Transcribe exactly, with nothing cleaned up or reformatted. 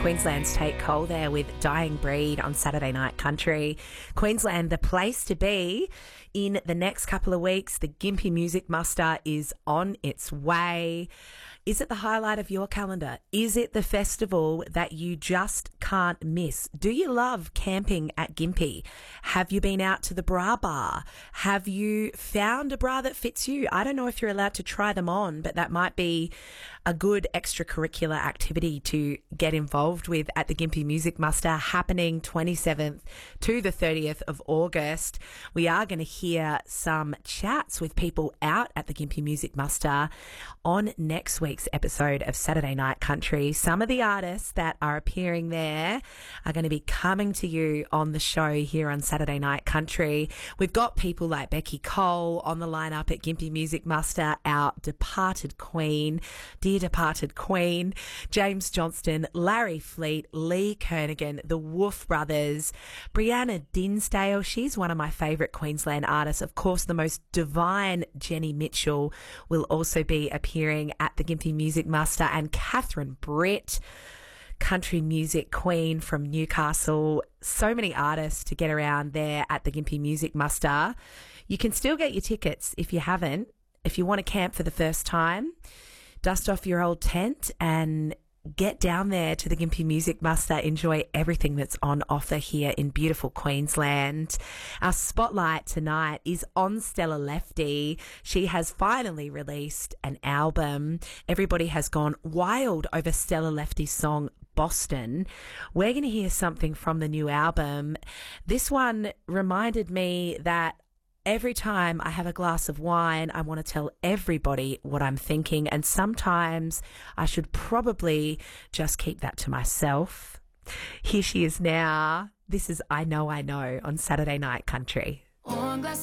Queensland's Tate Cole there with Dying Breed on Saturday Night Country. Queensland, the place to be. In the next couple of weeks, the Gympie Music Muster is on its way. Is it the highlight of your calendar? Is it the festival that you just can't miss? Do you love camping at Gympie? Have you been out to the bra bar? Have you found a bra that fits you? I don't know if you're allowed to try them on, but that might be a good extracurricular activity to get involved with at the Gympie Music Muster, happening twenty-seventh to the thirtieth of August. We are going to hear some chats with people out at the Gympie Music Muster on next week's episode of Saturday Night Country. Some of the artists that are appearing there are going to be coming to you on the show here on Saturday Night Country. We've got people like Becky Cole on the lineup at Gympie Music Muster, our departed queen, dear departed queen, James Johnston, Larry Fleet, Lee Kernaghan, the Wolf Brothers, Brianna Dinsdale. She's one of my favourite Queensland artists. Of course, the most divine Jenny Mitchell will also be appearing at the Gympie Music Muster, and Catherine Britt, country music queen from Newcastle. So many artists to get around there at the Gympie Music Muster. You can still get your tickets if you haven't. If you want to camp for the first time, dust off your old tent and get down there to the Gympie Music Muster. Enjoy everything that's on offer here in beautiful Queensland. Our spotlight tonight is on Stella Lefty. She has finally released an album. Everybody has gone wild over Stella Lefty's song Boston. We're going to hear something from the new album. This one reminded me that every time I have a glass of wine, I want to tell everybody what I'm thinking, and sometimes I should probably just keep that to myself. Here she is now. This is I Know I Know on Saturday Night Country.